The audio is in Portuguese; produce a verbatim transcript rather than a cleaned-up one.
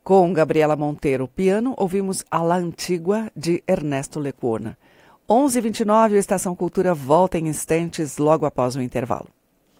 Com Gabriela Monteiro, piano, ouvimos A La Antigua, de Ernesto Lecuona. onze e vinte e nove, a Estação Cultura volta em instantes, logo após o intervalo.